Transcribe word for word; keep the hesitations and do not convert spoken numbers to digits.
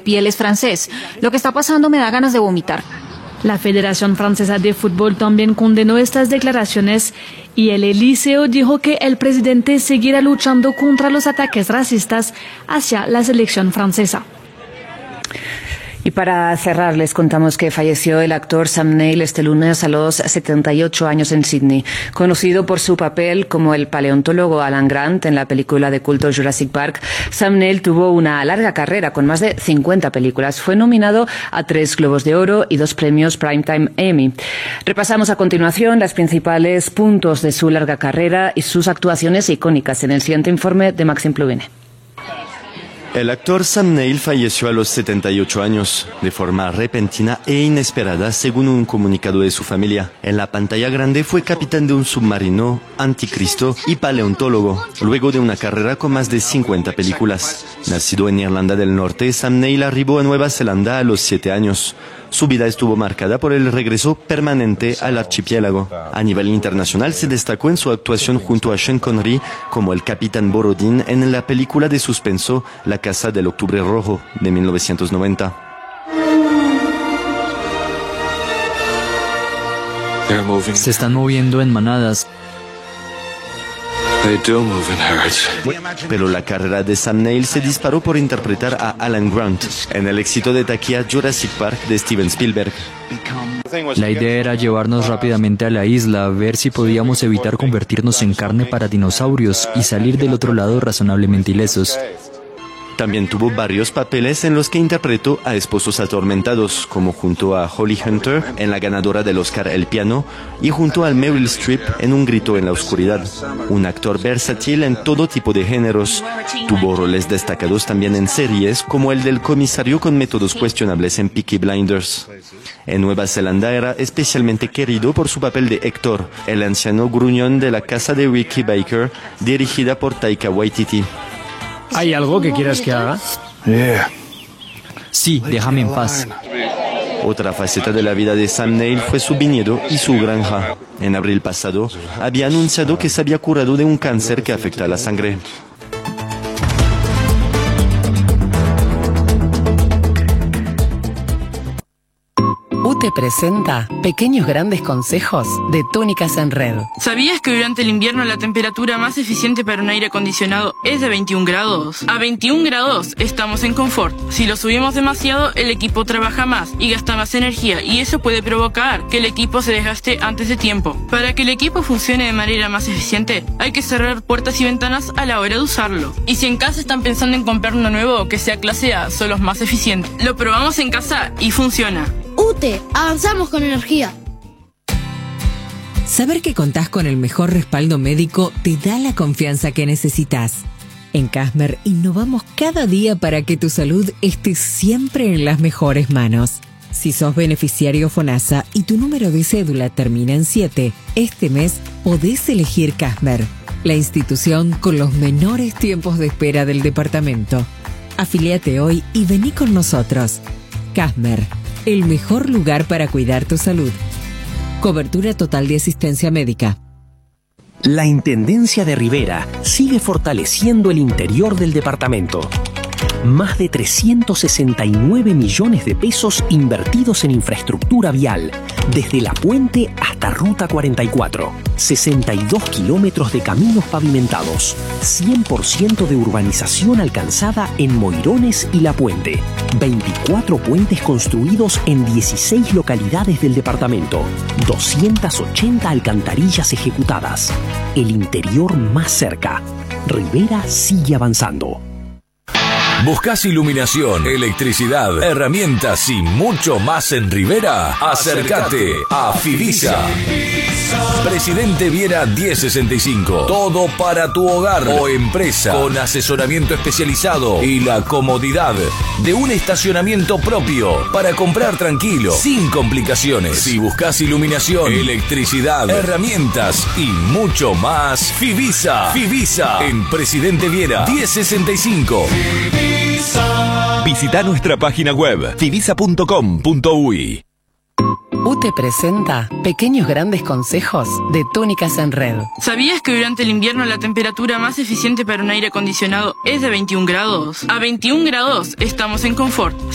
piel es francés. Lo que está pasando me da ganas de vomitar. La Federación Francesa de Fútbol también condenó estas declaraciones y el Elíseo dijo que el presidente seguirá luchando contra los ataques racistas hacia la selección francesa. Y para cerrar, les contamos que falleció el actor Sam Neill este lunes a los setenta y ocho años en Sydney. Conocido por su papel como el paleontólogo Alan Grant en la película de culto Jurassic Park, Sam Neill tuvo una larga carrera con más de cincuenta películas. Fue nominado a tres Globos de Oro y dos premios Primetime Emmy. Repasamos a continuación los principales puntos de su larga carrera y sus actuaciones icónicas en el siguiente informe de Maxime Plouvene. El actor Sam Neill falleció a los setenta y ocho años, de forma repentina e inesperada, según un comunicado de su familia. En la pantalla grande fue capitán de un submarino, anticristo y paleontólogo, luego de una carrera con más de cincuenta películas. Nacido en Irlanda del Norte, Sam Neill arribó a Nueva Zelanda a los siete años. Su vida estuvo marcada por el regreso permanente al archipiélago. A nivel internacional se destacó en su actuación junto a Sean Connery como el capitán Borodín en la película de suspenso La Casa del Octubre Rojo de mil novecientos noventa. Se están moviendo en manadas. Pero la carrera de Sam Neill se disparó por interpretar a Alan Grant en el éxito de taquilla Jurassic Park de Steven Spielberg. La idea era llevarnos rápidamente a la isla, ver si podíamos evitar convertirnos en carne para dinosaurios y salir del otro lado razonablemente ilesos. También tuvo varios papeles en los que interpretó a esposos atormentados, como junto a Holly Hunter en la ganadora del Oscar El Piano y junto a Meryl Streep en Un grito en la oscuridad. Un actor versátil en todo tipo de géneros. Tuvo roles destacados también en series, como el del comisario con métodos cuestionables en Peaky Blinders. En Nueva Zelanda era especialmente querido por su papel de Héctor, el anciano gruñón de La casa de Ricky Baker, dirigida por Taika Waititi. ¿Hay algo que quieras que haga? Sí, déjame en paz. Otra faceta de la vida de Sam Neill fue su viñedo y su granja. En abril pasado, había anunciado que se había curado de un cáncer que afecta a la sangre. U T E presenta Pequeños Grandes Consejos de Tónicas en Red. ¿Sabías que durante el invierno la temperatura más eficiente para un aire acondicionado es de veintiún grados? A veintiún grados estamos en confort. Si lo subimos demasiado, el equipo trabaja más y gasta más energía, y eso puede provocar que el equipo se desgaste antes de tiempo. Para que el equipo funcione de manera más eficiente, hay que cerrar puertas y ventanas a la hora de usarlo. Y si en casa están pensando en comprar uno nuevo que sea clase A, son los más eficientes. Lo probamos en casa y funciona. U T E, avanzamos con energía. Saber que contás con el mejor respaldo médico te da la confianza que necesitas. En Casmer innovamos cada día para que tu salud esté siempre en las mejores manos. Si sos beneficiario FONASA y tu número de cédula termina en siete, este mes podés elegir Casmer, la institución con los menores tiempos de espera del departamento. Afíliate hoy y vení con nosotros. Casmer, el mejor lugar para cuidar tu salud. Cobertura total de asistencia médica. La Intendencia de Rivera sigue fortaleciendo el interior del departamento. Más de trescientos sesenta y nueve millones de pesos invertidos en infraestructura vial, desde La Puente hasta Ruta cuarenta y cuatro. sesenta y dos kilómetros de caminos pavimentados. cien por ciento de urbanización alcanzada en Moirones y La Puente. veinticuatro puentes construidos en dieciséis localidades del departamento. doscientas ochenta alcantarillas ejecutadas. El interior más cerca. Rivera sigue avanzando. ¿Buscas iluminación, electricidad, herramientas y mucho más en Rivera? Acércate a Fivisa. Presidente Viera mil sesenta y cinco. Todo para tu hogar o empresa, con asesoramiento especializado y la comodidad de un estacionamiento propio para comprar tranquilo, sin complicaciones. Si buscas iluminación, electricidad, herramientas y mucho más, Fivisa. Fivisa en Presidente Viera mil sesenta y cinco. Visita nuestra página web fivisa punto com punto uy. U T E presenta Pequeños Grandes Consejos de Tónicas en Red. ¿Sabías que durante el invierno la temperatura más eficiente para un aire acondicionado es de veintiún grados? A veintiún grados estamos en confort.